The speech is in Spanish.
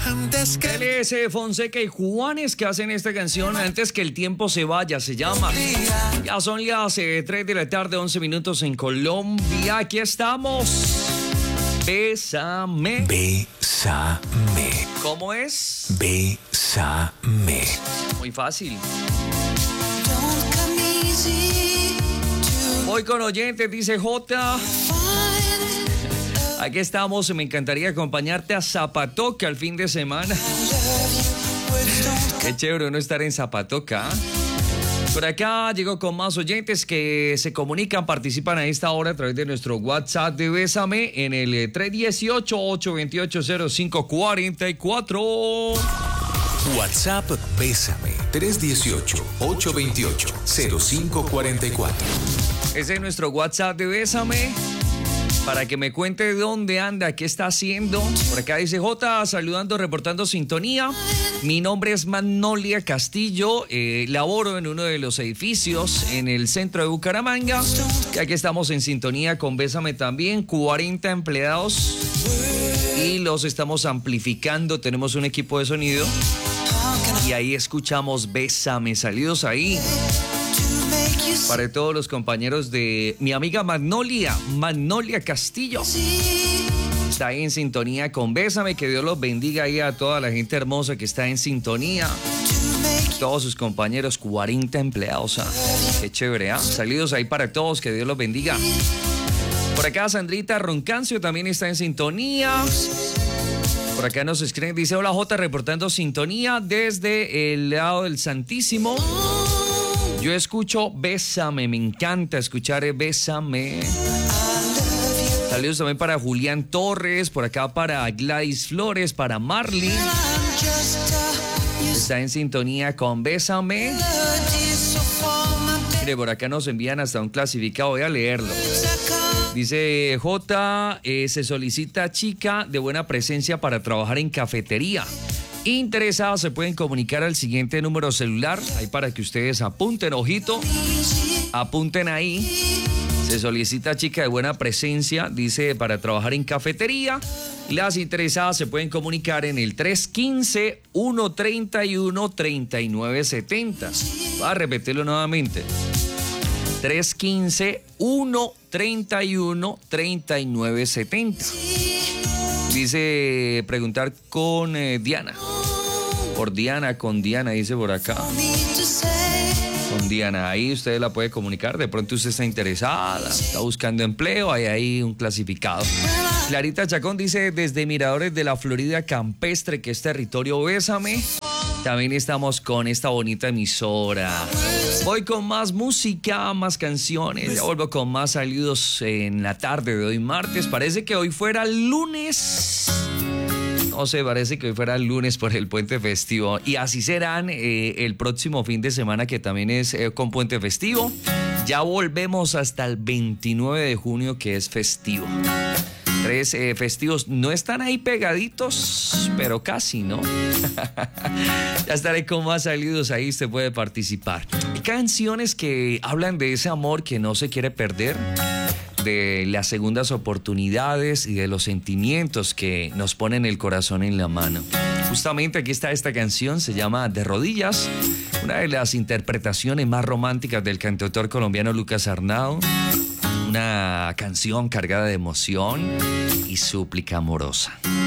Él es Fonseca y Juanes que hacen esta canción Antes que el tiempo se vaya, se llama. Ya son las 3 de la tarde, 11 minutos en Colombia. Aquí estamos. Bésame. Bésame. ¿Cómo es? Bésame. Muy fácil. Voy con oyentes, dice J. Aquí estamos, me encantaría acompañarte a Zapatoca el fin de semana. Qué chévere no estar en Zapatoca. Por acá llego con más oyentes que se comunican, participan a esta hora a través de nuestro WhatsApp de Bésame en el 318-828-0544. WhatsApp Bésame 318-828-0544. Ese es nuestro WhatsApp de Bésame. Para que me cuente de dónde anda, qué está haciendo. Por acá dice J, saludando, reportando sintonía. Mi nombre es Magnolia Castillo. Laboro en uno de los edificios en el centro de Bucaramanga. Y aquí estamos en sintonía con Bésame también. 40 empleados. Y los estamos amplificando. Tenemos un equipo de sonido. Y ahí escuchamos Bésame. Saludos ahí. Para todos los compañeros de mi amiga Magnolia Castillo. Está ahí en sintonía con Bésame. Que Dios los bendiga ahí a toda la gente hermosa que está en sintonía. Todos sus compañeros, 40 empleados. Qué chévere, ¿ah? Saludos ahí para todos, que Dios los bendiga. Por acá Sandrita Roncancio también está en sintonía. Por acá nos escriben, dice hola J, reportando sintonía desde el lado del Santísimo. Yo escucho Bésame, me encanta escuchar Bésame. Saludos también para Julián Torres, por acá para Gladys Flores, para Marley. Está en sintonía con Bésame. Mire, por acá nos envían hasta un clasificado, voy a leerlo. Dice J, se solicita chica de buena presencia para trabajar en cafetería. Interesados se pueden comunicar al siguiente número celular, ahí para que ustedes apunten, ojito, apunten ahí. Se solicita chica de buena presencia, dice, para trabajar en cafetería. Las interesadas se pueden comunicar en el 315-131-3970. Voy a repetirlo nuevamente. 315-131-3970. Dice preguntar con Diana. Por Diana, con Diana, dice por acá. Con Diana, ahí usted la puede comunicar. De pronto usted está interesada, está buscando empleo, hay ahí un clasificado. Clarita Chacón dice desde Miradores de la Florida Campestre, que es territorio Bésame. También estamos con esta bonita emisora. Voy con más música, más canciones. Ya vuelvo con más saludos en la tarde de hoy martes. Parece que hoy fuera lunes. No sé, parece que hoy fuera lunes por el puente festivo. Y así serán el próximo fin de semana, que también es con puente festivo. Ya volvemos hasta el 29 de junio, que es festivo. 3 festivos, no están ahí pegaditos, pero casi, ¿no? Ya estaré con más saludos, ahí usted puede participar. Hay canciones que hablan de ese amor que no se quiere perder, de las segundas oportunidades y de los sentimientos que nos ponen el corazón en la mano. Justamente aquí está esta canción, se llama De Rodillas, una de las interpretaciones más románticas del cantautor colombiano Lucas Arnau. Una canción cargada de emoción y súplica amorosa.